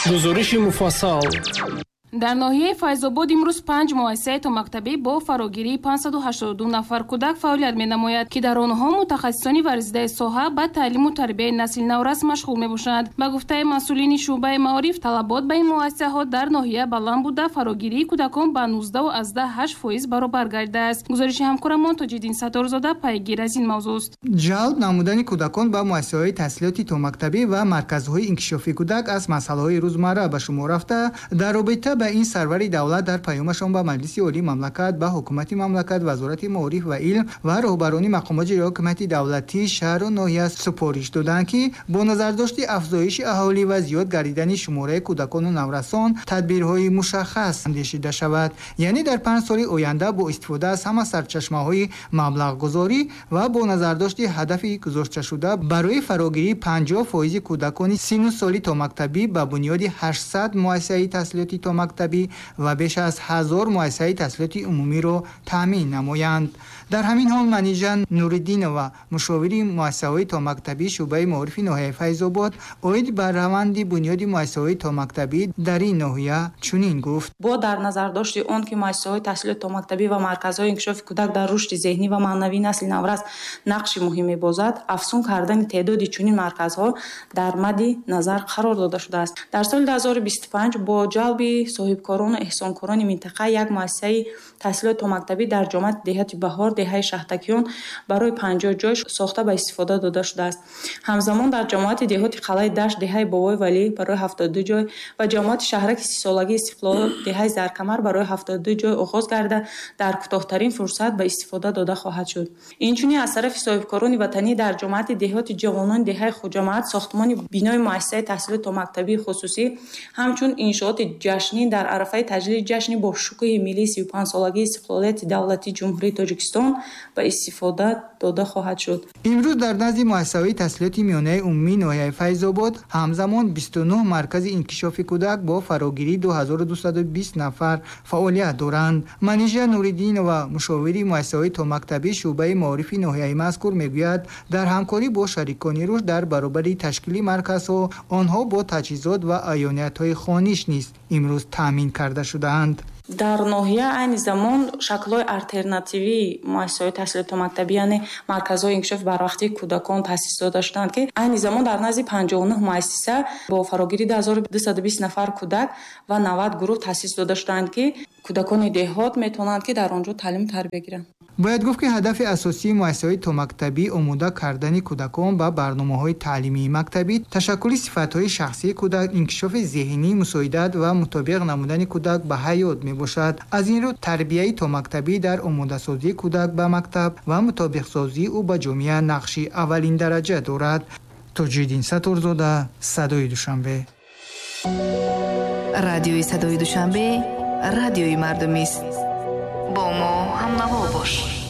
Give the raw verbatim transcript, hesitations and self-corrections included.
гузориши муфассал. дар ноҳияи Файзобод имрӯз панҷ муассисаи томактабӣ бо фарогирии панҷсаду ҳаштоду ду нафар кӯдак фаъолият менамояд, ки дар онҳо мутахассисони варзидаи соҳа ба таълиму тарбияи насли наврас машғул мебошанд. Ба гуфтаи масъулини шуъбаи маориф, талабот ба ин муассисаҳо дар ноҳия баланд буда, фарогирии кӯдакон ба нуздаҳу азда ҳашт фоиз баробар гардидааст. гузориши ҳамкорамон Тоҷиддин Сатторзода пайгир аз ин мавзӯъст. ҷалб намудани кӯдакон ба муассисаҳои таҳсилоти томактабӣ ва марказҳои инкишофи кӯдак аз масъалаҳои рӯзмарра ба шумор рафта, дар робита ба ин сарвари давлат дар паёмашон ба Маҷлиси Олии Мамлакат, ба ҳукумати мамлакат, Вазорати Маориф ва илм ва роҳбарони мақомоти ҳукумати давлатӣ шаҳру ноҳия супориш доданд, ки бо назардошти афзоиши аҳолӣ ва зиёд гардидани шумораи кӯдакону наврасон тадбирҳои мушаххас андешида шавад. Яъне дар панҷ соли оянда бо истифода аз ҳама сарчашмаҳои маблағгузорӣ ва бо назардошти ҳадафи гузошташуда барои фарогирии панҷоҳ фоизи кӯдакони синну соли томактабӣ ба бунёди ҳаштсад муассисаи таҳсилоти томактабӣ ва беш аз ҳазор муассисаи таҳсилоти умумиро таъмин намоянд. дар ҳамин ҳол Манижа Нуриддинова, мушовири муассисаҳои томактабӣ шуъбаи маорифи ноҳияи Файзобод, оид ба раванди бунёди муассисаҳои томактабӣ дар ин ноҳия чунин гуфт: бо дар назардошти он ки муассисаҳои таҳсилоти томактабӣ ва марказҳои инкишофи кӯдак дар рушди зеҳнӣ ва маънавии насли наврас нақши муҳим мебозад, афзун кардани теъдоди чунин марказҳо дар мадди назар қарор дода шудааст. дар соли ду ҳазору бисту панҷ бо ҷалби соҳибкорону эҳсонкорони минтақа як муассисаи таҳсилоти томактабӣ дар ҷомеати деҳати Баҳор, деҳаи Шаҳтакиён барои панҷоҳ ҷой сохта ба истифода дода шудааст. ҳамзамон дар ҷамоати деҳоти Қалаи Дашт, деҳаи Бобои Валӣ барои ҳафтоду ду ҷой ва ҷамоати шаҳраки сисолагии Истиқлол, деҳаи Заркамар барои ҳафтоду ду ҷой оғоз гарда дар кӯтоҳтарин фурсат ба истифода дода хоҳад шуд. Инчунин аз тарафи соҳибкорони ватанӣ дар ҷомоати деҳоти Ҷавонони деҳаи Хуҷамаат сохтмони бинои муассисаи таҳсилоти томактабии хусусӣ ҳамчун иншооти ҷашнӣ дар арафаи таҷлили ҷашни бо шукӯҳи миллии сию панҷсолагии истиқлолияти давлатии Ҷумҳурии Тоҷикистон ба истифода дода хоҳад шуд. имрӯз дар назди муассисаҳои таҳсилоти миёнаи умумии ноҳияи Файзобод ҳамзамон бисту нӯҳ маркази инкишофи кӯдак бо фарогирии ду ҳазору дусаду бист нафар фаъолият доранд. Манижа Нуриддинова, мушовири муассисаҳои томактабӣ шуъбаи маорифи ноҳияи мазкур, мегӯяд, дар ҳамкорӣ бо шарикони рушд дар баробари ташкили марказҳо, онҳо бо таҷҳизот ва аёниятҳои хониш низ имрӯз таъмин карда шудаанд. дар ноҳия айни замон шаклҳои алтернативии муассисаҳои таҳсилоти томактабӣ, яъне марказҳои инкишофи барвақтии кӯдакон таъсис дода шуданд, ки айни замон дар назди панҷоҳу нӯҳ муассиса бо фарогирии ду ҳазору дусаду бист нафар кӯдак ва навад гурӯҳ таъсис дода шуданд, ки кӯдакони деҳот метавонанд ки дар онҷо таълиму тарбия гиранд. бояд гуфт, ки ҳадафи асосии муассисаҳои томактабӣ омода кардани кӯдакон ба барномаҳои таълимии мактабӣ, ташаккули сифатҳои шахсии кӯдак, инкишофи зеҳнӣ, мусоидат ва мутобиқ намудани кӯдак ба ҳаёт мебошад. аз ин рӯ тарбияи томактабӣ дар омодасозии кӯдак ба мактаб ва мутобиқсозии ӯ ба ҷомеа нақши аввалин дараҷа дорад. Тоҷиддин Сатторзода, Садои Душанбе. радиои Садои Душанбе радиои мардумист. бо мо ҳамнаво бош.